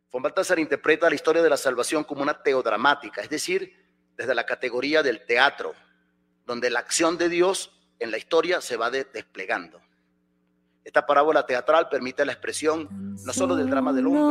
Von Balthasar interpreta la historia de la salvación como una teodramática, es decir, desde la categoría del teatro, donde la acción de Dios en la historia se va desplegando. Esta parábola teatral permite la expresión no solo del drama del hombre,